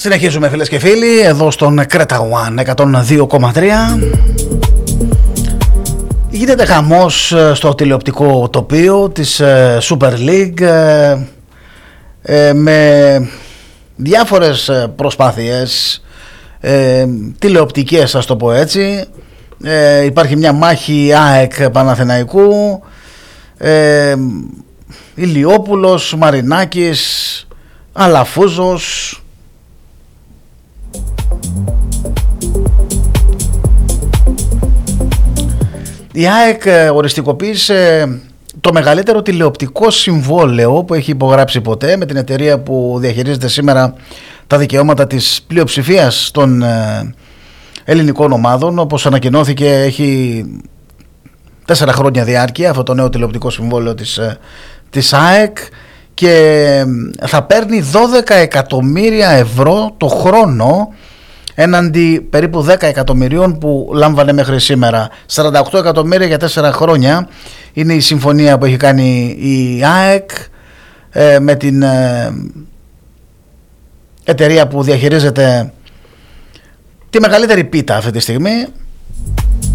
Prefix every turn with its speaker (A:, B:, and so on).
A: Συνεχίζουμε φίλες και φίλοι εδώ στον Creta One 102,3. Γίνεται χαμός στο τηλεοπτικό τοπίο της Super League με διάφορες προσπάθειες τηλεοπτικές, ας το πω έτσι. Υπάρχει μια μάχη ΑΕΚ Παναθηναϊκού, Ηλιόπουλος, Μαρινάκης, Αλαφούζος. Η ΑΕΚ οριστικοποίησε το μεγαλύτερο τηλεοπτικό συμβόλαιο που έχει υπογράψει ποτέ με την εταιρεία που διαχειρίζεται σήμερα τα δικαιώματα της πλειοψηφίας των ελληνικών ομάδων. Όπως ανακοινώθηκε, έχει 4 χρόνια διάρκεια αυτό το νέο τηλεοπτικό συμβόλαιο της ΑΕΚ και θα παίρνει 12 εκατομμύρια ευρώ το χρόνο έναντι περίπου 10 εκατομμυρίων που λάμβανε μέχρι σήμερα. 48 εκατομμύρια για 4 χρόνια είναι η συμφωνία που έχει κάνει η ΑΕΚ με την εταιρεία που διαχειρίζεται τη μεγαλύτερη πίτα αυτή τη στιγμή.